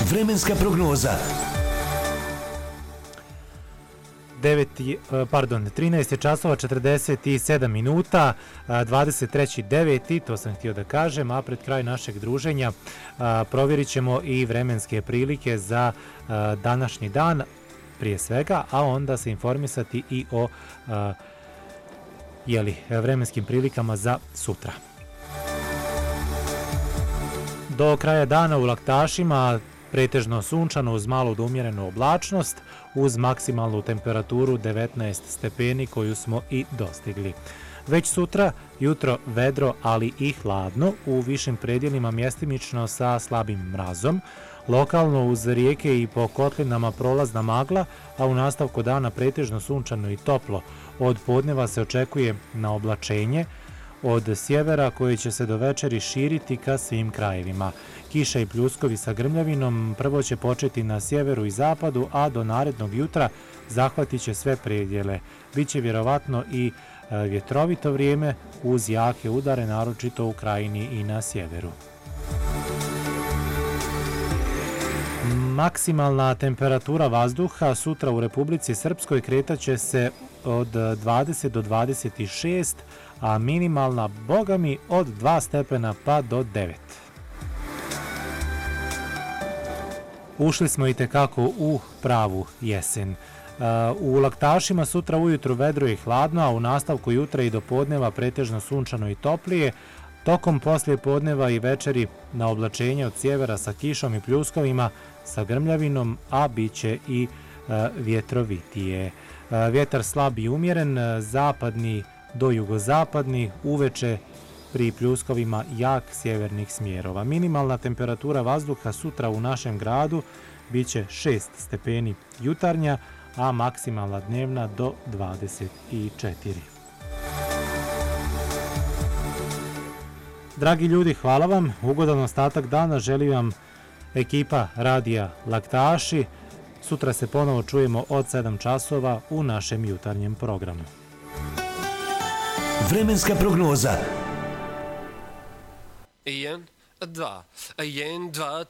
Vremenska prognoza. 13 je časova 47 minuta, 23.9. to sam htio da kažem, a pred kraj našeg druženja provjerit ćemo i vremenske prilike za današnji dan prije svega, a onda se informisati i o vremenskim prilikama za sutra. Do kraja dana u Laktašima pretežno sunčano uz malu do umjerenu oblačnost, uz maksimalnu temperaturu 19 stepeni koju smo i dostigli. Već sutra jutro vedro, ali i hladno, u višim predjelima mjestimično sa slabim mrazom, lokalno uz rijeke i po kotlinama prolazna magla, a u nastavku dana pretežno sunčano i toplo. Od podneva se očekuje na oblačenje od sjevera koji će se do večeri širiti ka svim krajevima. Kiša i pljuskovi sa grmljavinom prvo će početi na sjeveru i zapadu, a do narednog jutra zahvatit će sve predjele. Biće vjerovatno i vjetrovito vrijeme uz jake udare, naročito u krajini i na sjeveru. Maksimalna temperatura vazduha sutra u Republici Srpskoj kretaće se od 20 do 26, a minimalna, bogami, od 2 stepena pa do 9. Ušli smo i tekako u pravu jesen. U Laktašima sutra ujutru vedro i hladno, a u nastavku jutra i do podneva pretežno sunčano i toplije. Tokom poslije podneva i večeri na oblačenje od sjevera sa kišom i pljuskovima, sa grmljavinom, a bit će i vjetrovitije. Vjetar slab i umjeren, zapadni do jugozapadni, uveče pri pljuskovima jak sjevernih smjerova. Minimalna temperatura vazduha sutra u našem gradu bit će 6 stepeni jutarnja, a maksimalna dnevna do 24. Dragi ljudi, hvala vam. Ugodan ostatak dana želi vam ekipa Radija Laktaši. Sutra se ponovo čujemo od 7 časova u našem jutarnjem programu. Vremenska prognoza. 1, 2, 1, 2,